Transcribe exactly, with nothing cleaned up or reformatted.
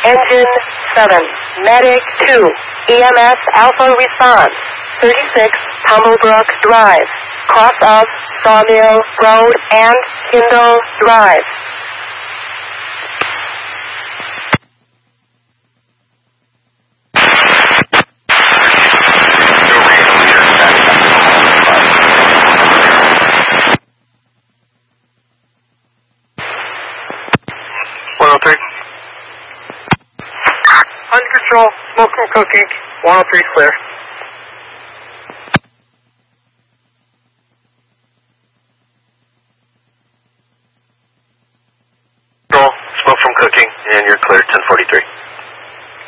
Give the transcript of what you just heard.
Engine seven, Medic two, E M S Alpha response, thirty-six Tumblebrook Drive, cross of Sawmill Road and Kindle Drive. one oh three. Under control, smoke from cooking, one oh three clear. Control, smoke from cooking, and you're clear, ten